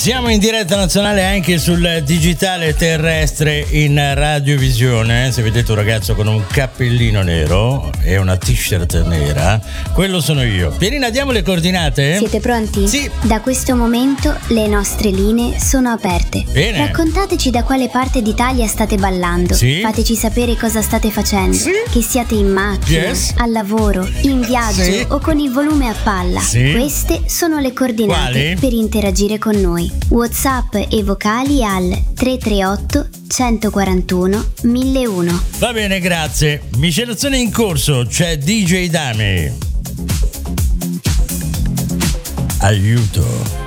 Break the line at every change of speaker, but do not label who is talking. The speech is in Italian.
Siamo in diretta nazionale anche sul digitale terrestre in radiovisione. Se vedete un ragazzo con un cappellino nero e una t-shirt nera, quello sono io. Pierina, diamo le coordinate?
Siete pronti?
Sì.
Da questo momento le nostre linee sono aperte.
Bene.
Raccontateci da quale parte d'Italia state ballando.
Sì.
Fateci sapere cosa state facendo.
Sì.
Che siate in macchina,
Yes.
al lavoro, in viaggio
Sì.
o con il volume a palla.
Sì.
Queste sono le coordinate
Quali?
per interagire con noi. WhatsApp e vocali al 338 141 1001.
Va bene, grazie. Miscelazione in corso, c'è DJ Dami. Aiuto.